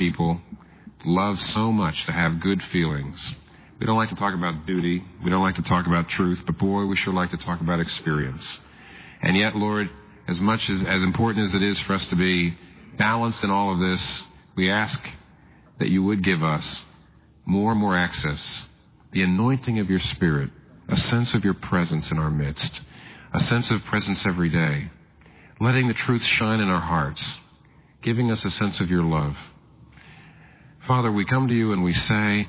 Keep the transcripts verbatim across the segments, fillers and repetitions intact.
people love so much to have good feelings. We don't like to talk about duty. We don't like to talk about truth. But, boy, we sure like to talk about experience. And yet, Lord, as much as, as important as it is for us to be balanced in all of this, we ask that you would give us more and more access, the anointing of your Spirit, a sense of your presence in our midst, a sense of presence every day, letting the truth shine in our hearts, giving us a sense of your love. Father, we come to you and we say,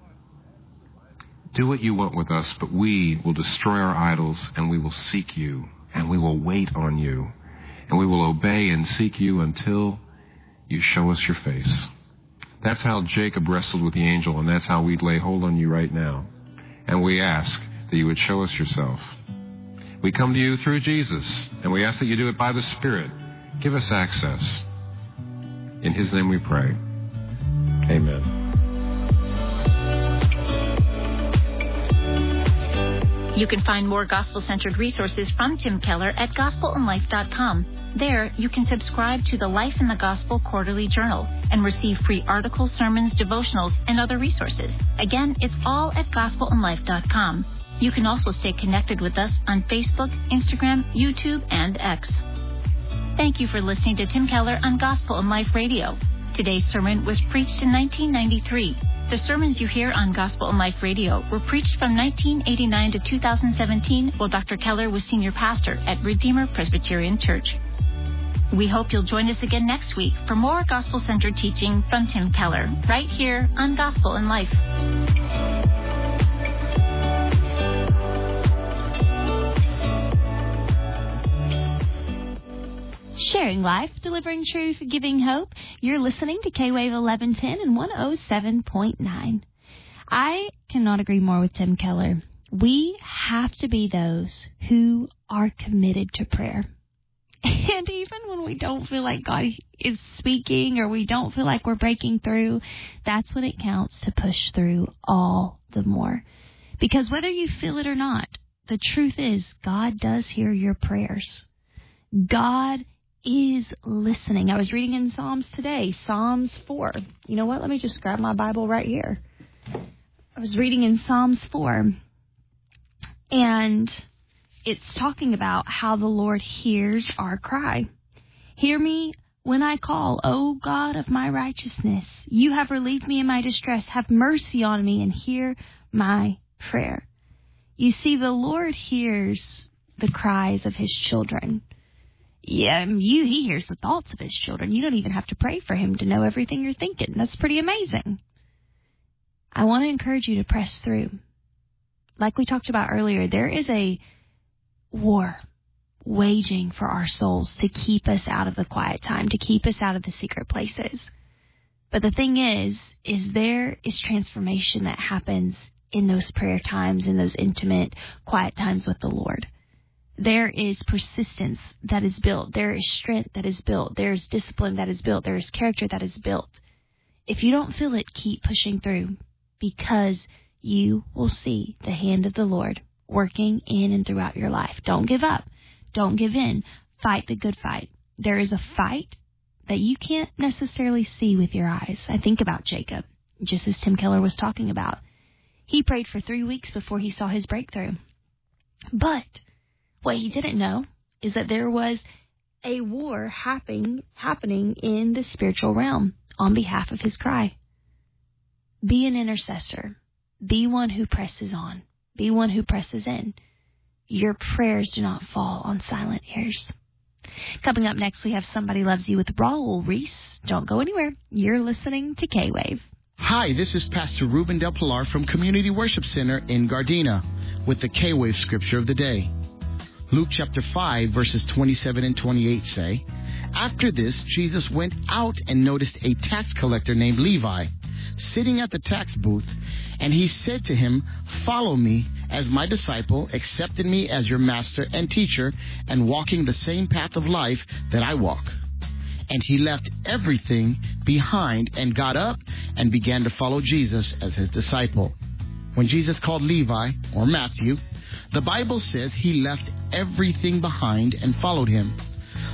do what you want with us, but we will destroy our idols and we will seek you and we will wait on you and we will obey and seek you until you show us your face. That's how Jacob wrestled with the angel, and that's how we lay hold on you right now. And we ask that you would show us yourself. We come to you through Jesus, and we ask that you do it by the Spirit. Give us access. In his name we pray. Amen. You can find more gospel-centered resources from Tim Keller at gospel and life dot com. There, you can subscribe to the Life in the Gospel Quarterly Journal and receive free articles, sermons, devotionals, and other resources. Again, it's all at gospel and life dot com. You can also stay connected with us on Facebook, Instagram, YouTube, and X. Thank you for listening to Tim Keller on Gospel and Life Radio. Today's sermon was preached in nineteen ninety-three. The sermons you hear on Gospel and Life Radio were preached from nineteen eighty-nine to two thousand seventeen while Doctor Keller was senior pastor at Redeemer Presbyterian Church. We hope you'll join us again next week for more gospel-centered teaching from Tim Keller, right here on Gospel and Life. Sharing life, delivering truth, giving hope. You're listening to K-Wave eleven ten and one oh seven point nine. I cannot agree more with Tim Keller. We have to be those who are committed to prayer. And even when we don't feel like God is speaking or we don't feel like we're breaking through, that's when it counts to push through all the more. Because whether you feel it or not, the truth is God does hear your prayers. God is listening. I was reading in Psalms today, Psalms four. You know what? Let me just grab my Bible right here. I was reading in Psalms four, and it's talking about how the Lord hears our cry. Hear me when I call, O God of my righteousness. You have relieved me in my distress. Have mercy on me and hear my prayer. You see, the Lord hears the cries of his children. Yeah, you, he hears the thoughts of his children. You don't even have to pray for him to know everything you're thinking. That's pretty amazing. I want to encourage you to press through. Like we talked about earlier, there is a war waging for our souls to keep us out of the quiet time, to keep us out of the secret places. But the thing is, is there is transformation that happens in those prayer times, in those intimate, quiet times with the Lord. There is persistence that is built. There is strength that is built. There is discipline that is built. There is character that is built. If you don't feel it, keep pushing through, because you will see the hand of the Lord working in and throughout your life. Don't give up. Don't give in. Fight the good fight. There is a fight that you can't necessarily see with your eyes. I think about Jacob, just as Tim Keller was talking about. He prayed for three weeks before he saw his breakthrough. But what he didn't know is that there was a war happening, happening in the spiritual realm on behalf of his cry. Be an intercessor. Be one who presses on. Be one who presses in. Your prayers do not fall on silent ears. Coming up next, we have Somebody Loves You with Raul Reese. Don't go anywhere. You're listening to K-Wave. Hi, this is Pastor Ruben Del Pilar from Community Worship Center in Gardena with the K-Wave Scripture of the Day. Luke chapter five, verses twenty-seven and twenty-eight say, After this, Jesus went out and noticed a tax collector named Levi sitting at the tax booth, and he said to him, Follow me as my disciple, accepting me as your master and teacher, and walking the same path of life that I walk. And he left everything behind and got up and began to follow Jesus as his disciple. When Jesus called Levi, or Matthew, the Bible says he left everything behind and followed him.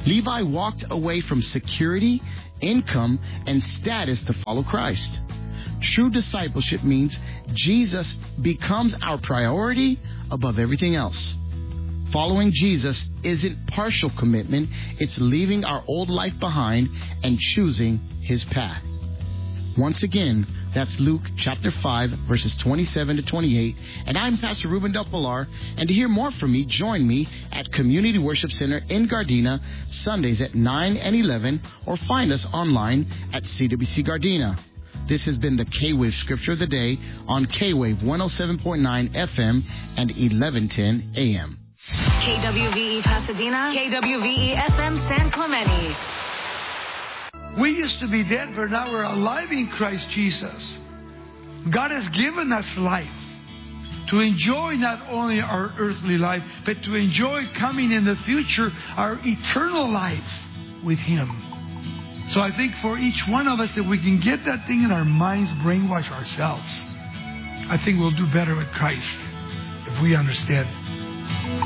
Levi walked away from security, income, and status to follow Christ. True discipleship means Jesus becomes our priority above everything else. Following Jesus isn't partial commitment, it's leaving our old life behind and choosing His path. Once again, that's Luke chapter five, verses twenty-seven to twenty-eight. And I'm Pastor Ruben Del Pilar. And to hear more from me, join me at Community Worship Center in Gardena, Sundays at nine and eleven, or find us online at C W C Gardena. This has been the K-Wave Scripture of the Day on K-Wave one oh seven point nine F M and eleven ten A M. K W V E Pasadena, K W V E F M San Clemente. We used to be dead, but now we're alive in Christ Jesus. God has given us life to enjoy not only our earthly life, but to enjoy coming in the future, our eternal life with Him. So I think for each one of us, if we can get that thing in our minds, brainwash ourselves, I think we'll do better with Christ if we understand